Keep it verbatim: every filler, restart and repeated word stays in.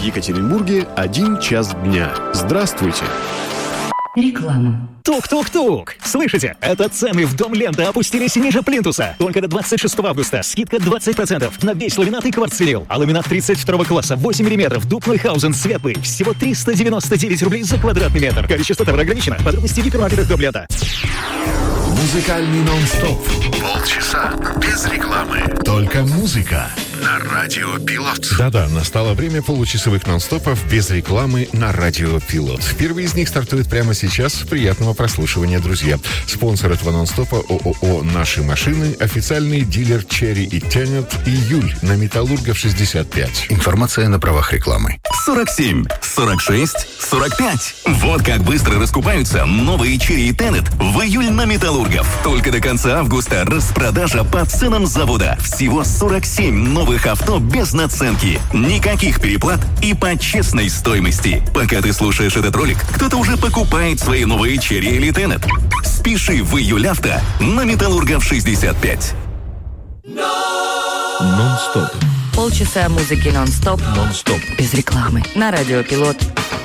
Екатеринбурге один час дня. Здравствуйте. Реклама. Тук-тук-тук! Слышите? Это цены в Дом Лента опустились ниже плинтуса. Только до двадцать шестого августа. Скидка двадцать процентов на весь ламинат и кварцвинил. А ламинат тридцать второго класса восемь миллиметров. Дуб Нойхаузен светлый. Всего триста девяносто девять рублей за квадратный метр. Количество товара ограничено. Подробности в гипермаркетах Дом Лента. Музыкальный нон-стоп. Полчаса без рекламы. Только музыка. На Радио Пилот. Да-да, настало время получасовых нон-стопов без рекламы на Радио Пилот. Первый из них стартует прямо сейчас. Приятного прослушивания, друзья. Спонсор этого нон-стопа ООО «Наши машины», официальный дилер «Черри» и «Теннет», июль на Металлургов шестьдесят пять. Информация на правах рекламы. сорок семь, сорок шесть, сорок пять. Вот как быстро раскупаются новые «Черри» и «Теннет» в июль на Металлургов. Только до конца августа распродажа по ценам завода. Всего сорок семь новых авто без наценки. Никаких переплат и по честной стоимости. Пока ты слушаешь этот ролик, кто-то уже покупает свои новые «Черри» или «Теннет». Спеши в июль авто на Металлургов шестьдесят пять. Нон-стоп. Полчаса музыки нон-стоп. Нон-стоп. Без рекламы. На Радио Пилот.